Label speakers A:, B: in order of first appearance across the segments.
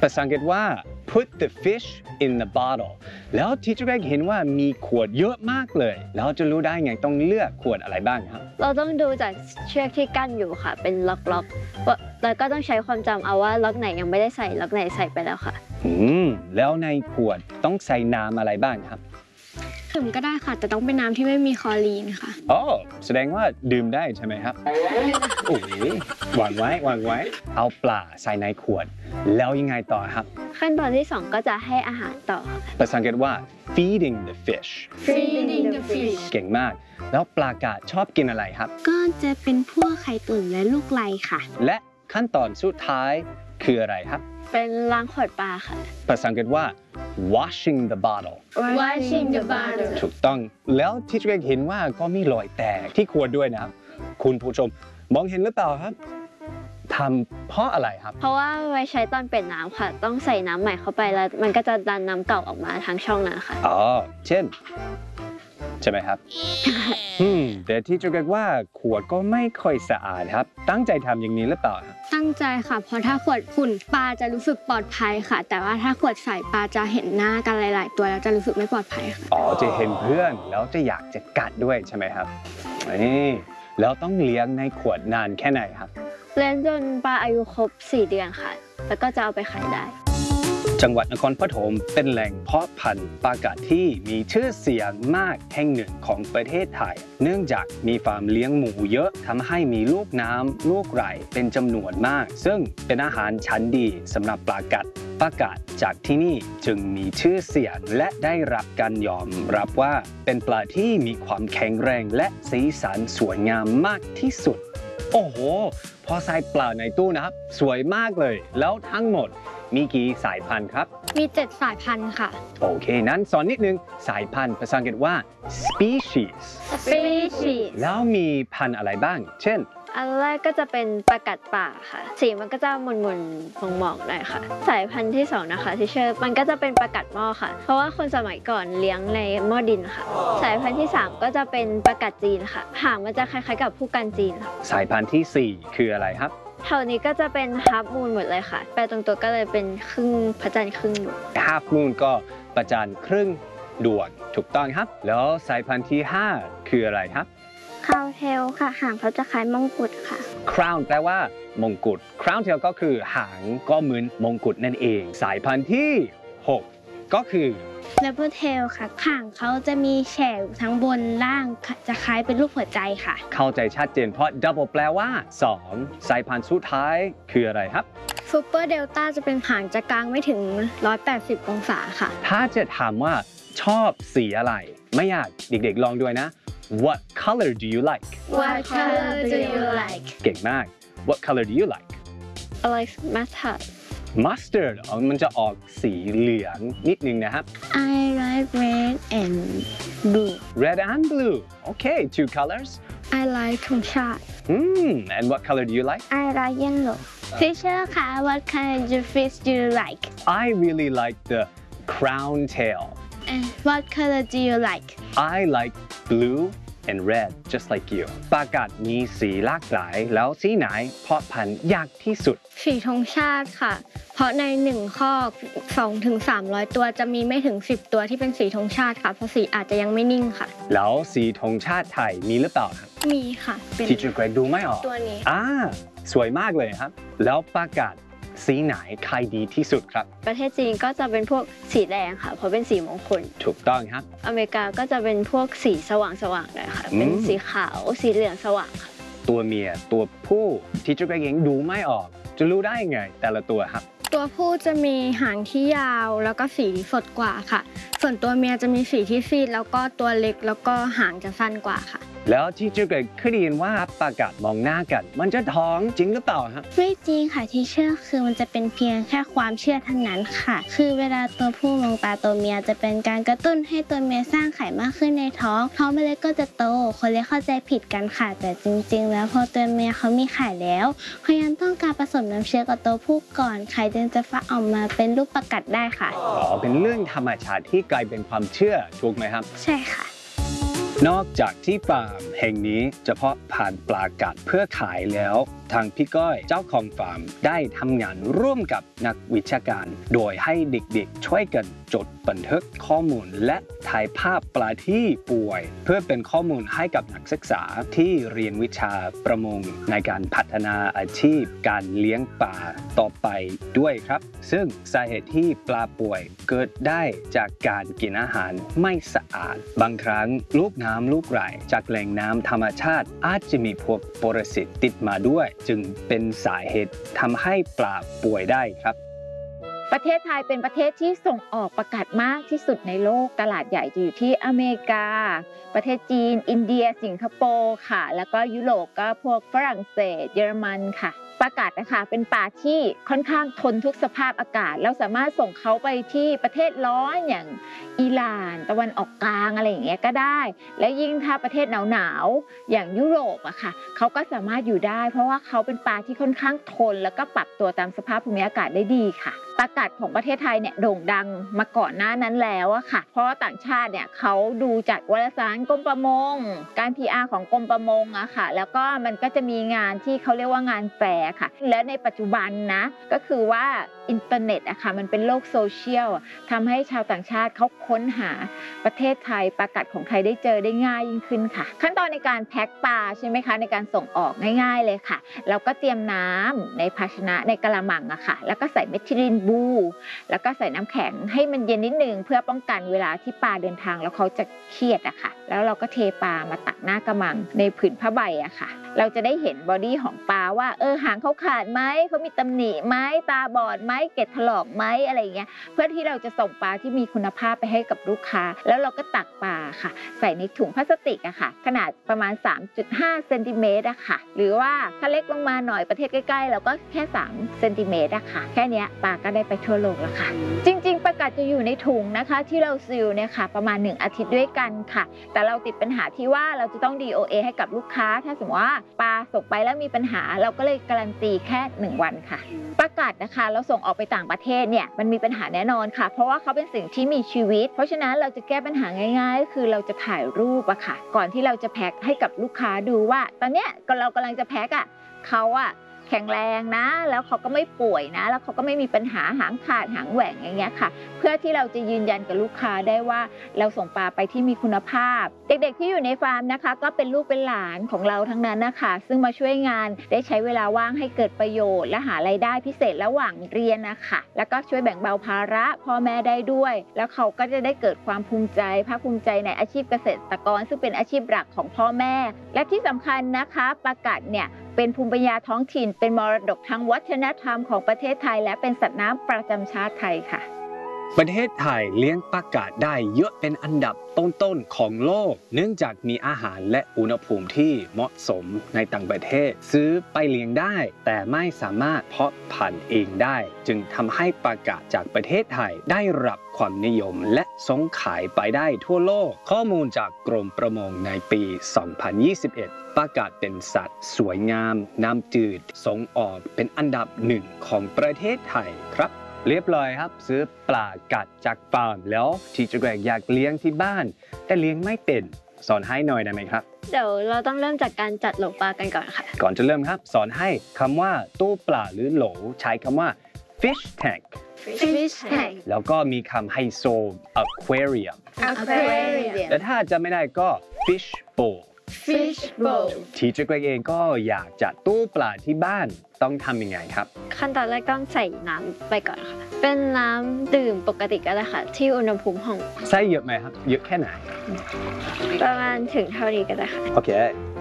A: ภาษาอังกฤษว่า put the fish in the bottle แล้วที่จะเห็นว่ามีขวดเยอะมากเลยแล้วจะรู้ได้ไงต้องเลือกขวดอะไรบ้างครับ
B: เราต้องดูจากเชือกที่กั้นอยู่ค่ะเป็นล็อกๆแล้วก็ต้องใช้ความจำเอาว่าล็อกไหนยังไม่ได้ใส่ล็อกไหนใส่ไปแล้วค่ะ
A: แล้วในขวดต้องใส่น้ำอะไรบ้างครับ
C: ดื่มก็ได้ค่ะแต่ต้องเป็นน้ำที่ไม่มีคลอรีนค่ะ
A: อ๋อแสดงว่าดื่มได้ใช่ไหมครับโอ้ยวางไว้เอาปลาใส่ในขวดแล้วยังไงต่อครับ
B: ขั้นตอนที่2ก็จะให้อาหารต่อ
A: ภาษาอังกฤษว่า feeding the fish เก่งมากแล้วปลากาชอบกินอะไรครับ
C: ก็จะเป็นพวกไข่ตุ๋นและลูกไก่ค่ะ
A: และขั้นตอนสุดท้ายคืออะไรครับ
B: เป็นล้างขวดปลาค่ะ
A: ภาษาอังกฤษว่า washing the bottle ถูกต้องแล้วที่จะเห็นว่าก็มีรอยแตกที่ขวดด้วยนะครับคุณผู้ชมมองเห็นหรือเปล่าครับทำเพราะอะไรครับ
B: เพราะว่าไว้ใช้ตอนเปลี่ยนน้ำค่ะต้องใส่น้ำใหม่เข้าไปแล้วมันก็จะดันน้ำเก่าออกมาทางช่องนั้นค่ะ
A: อ๋อเช่นใช่ไหมครับแต่ที่จะเรียกว่าขวดก็ไม่ค่อยสะอาดครับตั้งใจทำอย่างนี้หรือเปล่า
C: ตั้งใจค่ะเพราะถ้าขวดขุ่นปลาจะรู้สึกปลอดภัยค่ะแต่ว่าถ้าขวดใสปลาจะเห็นหน้ากันหลายๆตัวแล้วจะรู้สึกไม่ปลอดภัยค่ะ
A: อ๋อจะเห็นเพื่อนแล้วจะอยากจะกัดด้วยใช่ไหมครับนี่แล้วต้องเลี้ยงในขวดนานแค่ไหนครับ
B: เลี้ยงจนปลาอายุครบ4 เดือนค่ะแล้วก็จะเอาไปขายได้
A: จังหวัดนครปฐมเป็นแหล่งเพาะพันธุ์ปลากาที่มีชื่อเสียงมากแห่งหนึ่งของประเทศไทยเนื่องจากมีฟาร์มเลี้ยงหมูเยอะทำให้มีลูกน้ำลูกไก่เป็นจำนวนมากซึ่งเป็นอาหารชั้นดีสำหรับปลากาจากที่นี่จึงมีชื่อเสียงและได้รับการยอมรับว่าเป็นปลาที่มีความแข็งแรงและสีสันสวยงามมากที่สุดโอ้โหพอใส่ปลาในตู้นะครับสวยมากเลยแล้วทั้งหมดมีกี่สายพันธุ์ครับ
C: มี7 สายพันธุ์ค่ะ
A: โอเคนั้นสอนนิดนึงสายพันธุ์ภาษาอังกฤษว่า species แล้วมีพันธุ์อะไรบ้างเช่น
B: อันแรกก็จะเป็นปลากัดป่าค่ะสีมันก็จะหม่นๆหมองๆหน่อยค่ะสายพันธุ์ที่2นะคะที่เชื่อมันก็จะเป็นปลากัดหม้อค่ะเพราะว่าคนสมัยก่อนเลี้ยงในหม้อดินค่ะสายพันธุ์ที่3ก็จะเป็นปลากัดจีนค่ะหางมันจะคล้ายๆกับผู้กันจีนค่ะ
A: สายพันธุ์ที่4คืออะไรครับ
B: แถวนี้ก็จะเป็นฮาล์ฟมูนหมดเลยค่ะแปลตรงตัวก็เลยเป็นครึ่งพระจันทร์ครึ่งดวง
A: ฮาล์ฟมูนก็พระจันทร์ครึ่งดวงถูกต้องครับแล้วสายพันธุ์ที่5คืออะไรครับ
C: คราวเทลค่ะหางเขาจะคล้ายมงกุฎค่ะ
A: crown แปลว่ามงกุฎ crown tail ก็คือหางก็เหมือนมงกุฎนั่นเองสายพันธุ์ที่6ก็คือ
C: ดับเบิลเทลค่ะหางเขาจะมีแฉกทั้งบนล่างจะคล้ายเป็นรูปหัวใจค่ะ
A: เข้าใจชัดเจนเพราะ double แปลว่า2สายพันธุ์สุดท้ายคืออะไรครับ
C: ซูเปอร์เดลต้าจะเป็นหางจะกลางไม่ถึง180องศาค่ะ
A: ถ้าจะถามว่าชอบสีอะไรไม่ยากเด็กๆลองด้วยนะ What color do you like
B: What color do you like
A: เก่งมาก What color do you like
B: I like
A: mustard มันจะออกสีเหลืองนิดนึงนะครับ
C: I like red and blue
A: Red and blue Okay 2 colors
C: I like ธงชาติ
A: And what color do you like
C: I like yellow Teacher ค่ะ What kind of fish do you like
A: I really like the crown tail
C: And what color do you like
A: I like blue and red just like you ปลากามีสีหลากหลายแล้วสีไหนเพาะพันธุ์ยากที่สุด
C: สีธงชาติค่ะเพราะใน1คอก200-300 ตัวจะมีไม่ถึง10ตัวที่เป็นสีธงชาติค่ะเพราะสีอาจจะยังไม่นิ่งค่ะ
A: แล้วสีธงชาติไทยมีหรือเปล่าครับ
C: มีค่ะเป็น
A: ที่เกรกดูไม่ออก
C: ตัวนี้
A: สวยมากเลยครับแล้วปลากาสีไหนขายดีที่สุดครับ
B: ประเทศจีนก็จะเป็นพวกสีแดงค่ะเพราะเป็นสีมงคล
A: ถูกต้องครับ
B: อเมริกาก็จะเป็นพวกสีสว่างๆหน่อยค่ะเป็นสีขาวสีเหลืองสว่างค่ะ
A: ตัวเมียตัวผู้ที่จะเองดูไม่ออกจะรู้ได้ไงแต่ละตัวครับ
C: ตัวผู้จะมีหางที่ยาวแล้วก็สีสดกว่าค่ะส่วนตัวเมียจะมีสีที่ซีดแล้วก็ตัวเล็กแล้วก็หางจะสั้นกว่าค่ะ
A: แล้วที่เจอเคยได้ยินว่าปลากาศมองหน้ากันมันจะท้องจริงหรือเปล่าครับ
C: ไม่จริงค่ะที่เชื่อคือมันจะเป็นเพียงแค่ความเชื่อเท่านั้นค่ะคือเวลาตัวผู้มองตาตัวเมียจะเป็นการกระตุ้นให้ตัวเมียสร้างไข่มากขึ้นในท้องเมล็ดก็จะโตคนเลยเข้าใจผิดกันค่ะแต่จริงๆแล้วพอตัวเมียเขามีไข่แล้วเขายังต้องการผสมน้ำเชื้อกับตัวผู้ก่อนไข่จึงจะฟักออกมาเป็นลูกปลากัดได้ค่ะ
A: เป็นเรื่องธรรมชาติที่กลายเป็นความเชื่อถูกไหมครับ
C: ใช่ค่ะ
A: นอกจากที่ฟาร์มแห่งนี้จะเพาะพันธุ์ปลากัดเพื่อขายแล้วทางพี่ก้อยเจ้าของฟาร์มได้ทำงานร่วมกับนักวิชาการโดยให้เด็กๆช่วยกันจดบันทึกข้อมูลและถ่ายภาพปลาที่ป่วยเพื่อเป็นข้อมูลให้กับนักศึกษาที่เรียนวิชาประมงในการพัฒนาอาชีพการเลี้ยงปลาต่อไปด้วยครับซึ่งสาเหตุที่ปลาป่วยเกิดได้จากการกินอาหารไม่สะอาดบางครั้งลูกน้ำลูกไหลจากแหล่งน้ำธรรมชาติอาจจะมีพวกปรสิตติดมาด้วยจึงเป็นสาเหตุทำให้ปลาป่วยได้ครับ
D: ประเทศไทยเป็นประเทศที่ส่งออกประกาศมากที่สุดในโลกตลาดใหญ่จะอยู่ที่อเมริกาประเทศจีนอินเดียสิงคโปร์ค่ะแล้วก็ยุโรปก็พวกฝรั่งเศสเยอรมันค่ะปลากาดนะคะเป็นปลาที่ค่อนข้างทนทุกสภาพอากาศเราสามารถส่งเขาไปที่ประเทศร้อนอย่างอิหร่านตะวันออกกลางอะไรอย่างเงี้ยก็ได้และยิ่งถ้าประเทศหนาวๆอย่างยุโรปอะค่ะเขาก็สามารถอยู่ได้เพราะว่าเขาเป็นปลาที่ค่อนข้างทนแล้วก็ปรับตัวตามสภาพภูมิอากาศได้ดีค่ะปลากาดของประเทศไทยเนี่ยโด่งดังมาก่อนหน้านั้นแล้วอะค่ะเพราะว่าต่างชาติเนี่ยเขาดูจากวารสารกรมประมงการ PR ของกรมประมงอะค่ะแล้วก็มันก็จะมีงานที่เขาเรียกว่างานแฟร์ค่ะและในปัจจุบันนะก็คือว่าอินเทอร์เน็ตอะค่ะมันเป็นโลกโซเชียลทำให้ชาวต่างชาติเขาค้นหาประเทศไทยปลากัดของไทยได้เจอได้ง่ายยิ่งขึ้นค่ะขั้นตอนในการแพ็คปลาใช่ไหมคะในการส่งออกง่ายๆเลยค่ะเราก็เตรียมน้ำในภาชนะในกะละมังอะค่ะแล้วก็ใส่เมทิลินบูแล้วก็ใส่น้ำแข็งให้มันเย็นนิดนึงเพื่อป้องกันเวลาที่ปลาเดินทางแล้วเขาจะเครียดอะค่ะแล้วเราก็เทปลามาตักหน้ากระมังในผืนผ้าใบอะค่ะเราจะได้เห็นบอดี้ของปลาว่าหางเขาขาดไหมเขามีตำหนิไหมตาบอดไหมเกล็ดถลอกไหมอะไรเงี้ยเพื่อที่เราจะส่งปลาที่มีคุณภาพไปให้กับลูกค้าแล้วเราก็ตักปลาค่ะใส่ในถุงพลาสติกอะค่ะขนาดประมาณ 3.5 เซนติเมตรอะค่ะหรือว่าถ้าเล็กลงมาหน่อยประเทศใกล้ๆเราก็แค่3เซนติเมตรอะค่ะแค่นี้ปลาก็ได้ไปทั่วโลกแล้วค่ะจริงๆปลากัดจะอยู่ในถุงนะคะที่เราซีลเนี่ยค่ะประมาณ1อาทิตย์ด้วยกันค่ะแต่เราติดปัญหาที่ว่าเราจะต้อง DOA ให้กับลูกค้าถ้าสมมติว่าปลาส่งไปแล้วมีปัญหาเราก็เลยการันตีแค่1วันค่ะปลากัดนะคะเราส่งออกไปต่างประเทศเนี่ยมันมีปัญหาแน่นอนค่ะเพราะว่าเขาเป็นสิ่งที่มีชีวิตเพราะฉะนั้นเราจะแก้ปัญหาง่ายๆก็คือเราจะถ่ายรูปอะค่ะก่อนที่เราจะแพ็คให้กับลูกค้าดูว่าตอนเนี้ยเรากำลังจะแพ็คอะเขาอะแข็งแรงนะแล้วเขาก็ไม่ป่วยนะแล้วเขาก็ไม่มีปัญหาหางขาดหางแหว่งอย่างเงี้ยค่ะเพื่อที่เราจะยืนยันกับลูกค้าได้ว่าเราส่งปลาไปที่มีคุณภาพเด็กๆที่อยู่ในฟาร์มนะคะก็เป็นลูกเป็นหลานของเราทั้งนั้นนะคะซึ่งมาช่วยงานได้ใช้เวลาว่างให้เกิดประโยชน์และหารายได้พิเศษระหว่างเรียนนะคะแล้วก็ช่วยแบ่งเบาภาระพ่อแม่ได้ด้วยแล้วเขาก็จะได้เกิดความภูมิใจภาคภูมิใจในอาชีพเกษตรกรซึ่งเป็นอาชีพหลักของพ่อแม่และที่สำคัญนะคะปลากัดเนี่ยเป็นภูมิปัญญาท้องถิ่นเป็นมรดกทางวัฒนธรรมของประเทศไทยและเป็นสัตว์น้ำประจำชาติไทยค่ะ
A: ประเทศไทยเลี้ยงปลากาดได้เยอะเป็นอันดับต้นๆของโลกเนื่องจากมีอาหารและอุณหภูมิที่เหมาะสมในต่างประเทศซื้อไปเลี้ยงได้แต่ไม่สามารถเพาะพันธุ์เองได้จึงทำให้ปลากาดจากประเทศไทยได้รับความนิยมและส่งขายไปได้ทั่วโลกข้อมูลจากกรมประมงในปี 2021 ปลากาดเป็นสัตว์สวยงามน้ำจืดส่งออกเป็นอันดับ1ของประเทศไทยครับเรียบร้อยครับซื้อปลากัดจากฟาร์มแล้วที่จะแกรกอยากเลี้ยงที่บ้านแต่เลี้ยงไม่เป็นสอนให้หน่อยได้ไหมครับ
B: เดี๋ยวเราต้องเริ่มจากการจัดโหลปลากันก่อนค่ะ
A: ก่อนจะเริ่มครับสอนให้คำว่าตู้ปลาหรือโหลใช้คำว่า fish tank
B: fish tank
A: แล้วก็มีคำไฮโซ aquarium
B: aquarium
A: และถ้าจะไม่ได้ก็ fish bowl
B: fish bowl
A: ทีเจอร์เกรกเองก็อยากจัดตู้ปลาที่บ้านต้องทำยังไงครับ
B: ขั้นตอนแรกต้องใส่น้ำไปก่อนค่ะเป็นน้ำดื่มปกติก็ได้ค่ะที่อุณหภูมิห้อง
A: ใส่เยอะไหมครับเยอะแค่ไหน
B: ประมาณถึงเท่านี้ก็ได้ค่ะ
A: โอเค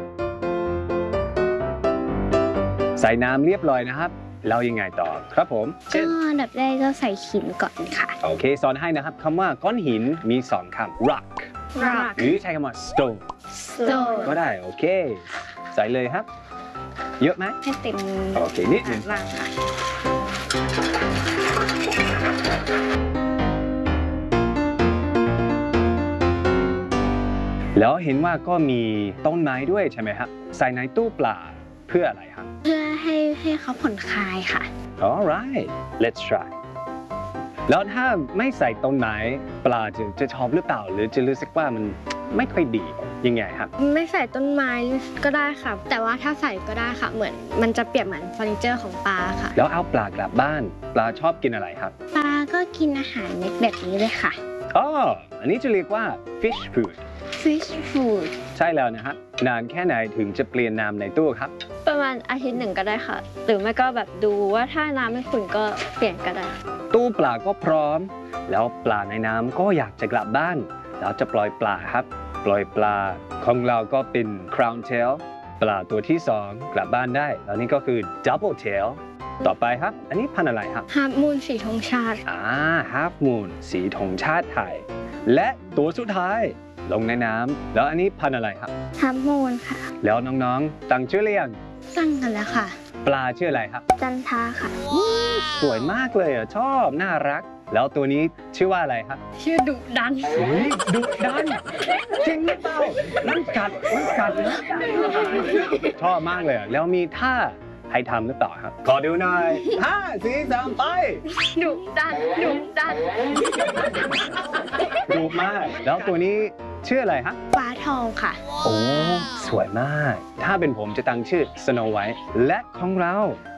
A: ใส่น้ำเรียบร้อยนะครับแล้วยังไงต่อครับผม
C: ก็อันดับแรกก็ใส่หินก่อนค่ะ
A: โอเคสอนให้นะครับคำว่าก้อนหินมี2คำ rock หรือใช้คำว่า stone ก็ได้โอเคใส่เลยครับเยอะไหม
C: ให้เต็ม
A: โอเคนิดนึง
C: ล่างค่ะ
A: แล้วเห็นว่าก็มีต้นไม้ด้วยใช่ไหมครับใส่ในตู้ปลาเพื่ออะไรครับ
C: เพื่อให้เขาผ่อนคลายค่ะ
A: alright let's try แล้วถ้าไม่ใส่ต้นไม้ปลาจะชอบหรือเปล่าหรือจะรู้สึกว่ามันไม่ค่อยดียังไงครับ
C: ไม่ใส่ต้นไม้ก็ได้ค่ะ แต่ว่าถ้าใส่ก็ได้ค่ะ เหมือนมันจะเปรียบเหมือนเฟอร์นิเจอร์ของปลาค่ะ
A: แล้วเอาปลากลับบ้านปลาชอบกินอะไรครับ
C: ปลาก็กินอาหารเม็ดแบบนี้เลยค่ะ
A: อ๋ออันนี้จะเรียกว่า fish food
C: fish food
A: ใช่แล้วนะครับนานแค่ไหนถึงจะเปลี่ยนน้ำในตู้ครับ
B: ประมาณอาทิตย์หนึ่งก็ได้ค่ะ หรือไม่ก็แบบดูว่าถ้าน้ำไม่ขุ่นก็เปลี่ยนก็ได้
A: ตู้ปลาก็พร้อม แล้วปลาในน้ำก็อยากจะกลับบ้านแล้วจะปล่อยปลาครับ ปล่อยปลาของเราก็เป็น crown tail ปลาตัวที่ 2 กลับบ้านได้ แล้วนี่ก็คือ double tail ต่อไปครับ อันนี้พันธุ์อะไรครับ
C: ฮาร์มูนสีธงชาติ
A: half moon สีธงชาติไทย และตัวสุดท้ายลงในน้ำแล้วอันนี้พันธุ์อะไรครับ
C: ฮาร์มูนค่ะ
A: แล้วน้องๆตั้งชื่อเรียง
C: สั่งกันแล้วค่ะ
A: ปลาชื่ออะไรครับ
C: จันทาค่ะ
A: สวยมากเลยอ่ะชอบน่ารัก แล้วตัวนี้ชื่อว่าอะไรครับ
C: ชื่อดุดัน
A: เฮ้ยดุดันจริงหรือเปล่ามันกัดนะชอบมากเลยอ่ะแล้วมีท่าให้ทำหรือเปล่าครับ ขอดูหน่อย5 4 3ไป
B: ดุดัน
A: ดุมาก แล้วตัวนี้ชื่ออะไรฮะ
C: ฟ้าทองค่ะ
A: โอ้สวยมาก ถ้าเป็นผมจะตั้งชื่อ Snow White และของเรา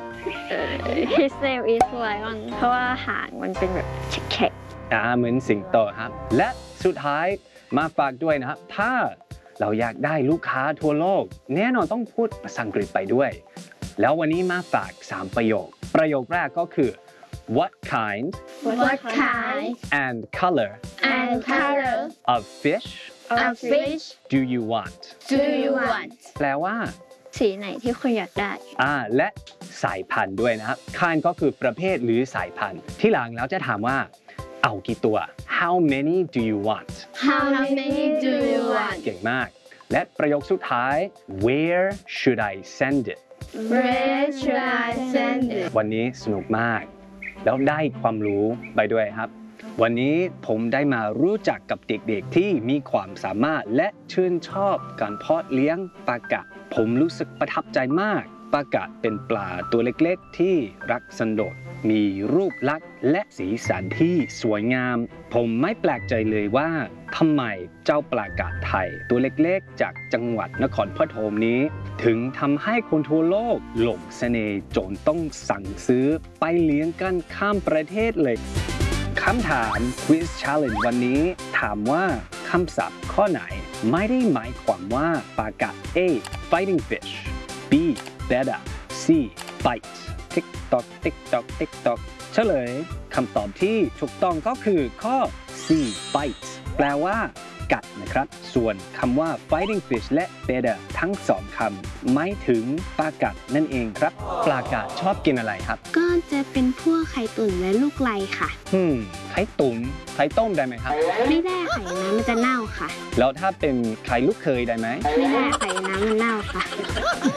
B: His name is Lion เพราะว่าหางมันเป็นแบบแฉก
A: เหมือนสิงโตครับ และสุดท้ายมาฝากด้วยนะครับ ถ้าเราอยากได้ลูกค้าทั่วโลก แน่นอนต้องพูดภาษาอังกฤษไปด้วย แล้ววันนี้มาฝาก 3 ประโยค ประโยคแรกก็คือ what kind
C: What kind
A: and color
C: and color
A: of fish
C: of fish
A: do you want
C: do you want
A: แปลว่า
B: สีไหนที่คุณอยากได้
A: และสายพันธุ์ด้วยนะครับ kind ก็คือประเภทหรือสายพันธุ์ ที่หลังแล้วจะถามว่า เอากี่ตัว how many do you want
C: How many do you want
A: เก่งมาก และประโยคสุดท้าย where should I send it
C: Where should I send it
A: วันนี้สนุกมาก แล้วได้ความรู้ไปด้วยครับ วันนี้ผมได้มารู้จักกับเด็กๆที่มีความสามารถและชื่นชอบการเพาะเลี้ยงปลากัดผมรู้สึกประทับใจมากปลากัดเป็นปลาตัวเล็กๆที่รักสันโดษมีรูปลักษณ์และสีสันที่สวยงาม ผมไม่แปลกใจเลยว่าทำไมเจ้าปลากัดไทยตัวเล็กๆจากจังหวัดนครปฐมนี้ ถึงทำให้คนทั่วโลกหลงเสน่ห์จนต้องสั่งซื้อไปเลี้ยงกันข้ามประเทศเลยคำถาม Quiz Challenge วันนี้ถามว่าคำศัพท์ข้อไหนไม่ได้หมายความว่าปลากัด A fighting fish B betta C bite tick tock tick tock tick tock เฉลยคำตอบที่ถูกต้องก็คือข้อ C bite แปลว่ากัดนะครับส่วนคำว่า fighting fish และ betta ทั้งสองคำหมายถึงปลากัดนั่นเองครับปลากัดชอบกินอะไรครับ
C: ก็จะเป็นพวกไข่ตุ๋นและลูกไก่ค่ะ
A: ไข่ตุ๋นไข่ต้มได้ไหมครับ
C: ไม่ได้ไข่น้ำมันจะเน่าค่ะ
A: แล้วถ้าเป็นไข่ลูกเคยได้ไหม
C: ไม่ได้ไข่น้ำมันเน่าค่ะ